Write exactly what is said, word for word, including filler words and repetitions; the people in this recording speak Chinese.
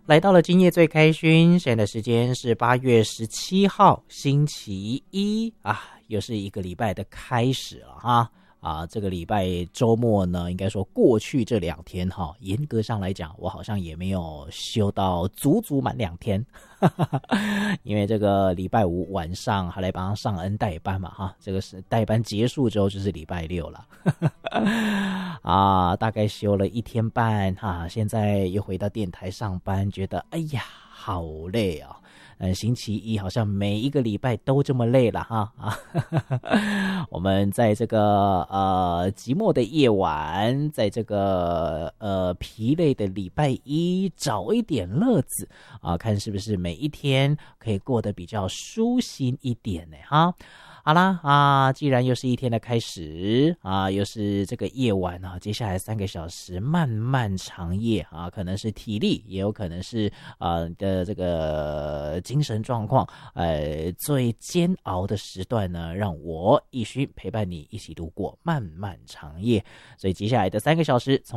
来到了今夜最开心，现在的时间是八月十七号星期一啊，又是一个礼拜的开始了哈啊，这个礼拜周末呢，应该说过去这两天哈，严格上来讲，我好像也没有休到足足满两天，哈哈哈，因为这个礼拜五晚上还来帮他上恩代班嘛哈，这个是代班结束之后就是礼拜六了，哈哈啊，大概休了一天半哈，现在又回到电台上班，觉得哎呀好累哦。嗯，星期一好像每一个礼拜都这么累了哈啊！我们在这个呃寂寞的夜晚，在这个呃疲累的礼拜一，找一点乐子啊，看是不是每一天可以过得比较舒心一点呢哈。好啦啊，既然又是一天的开始啊，又是这个夜晚啊，接下来三个小时漫漫长夜啊，可能是体力，也有可能是呃的这个精神状况，呃最煎熬的时段呢，让我一勋陪伴你一起度过漫漫长夜。所以接下来的三个小时从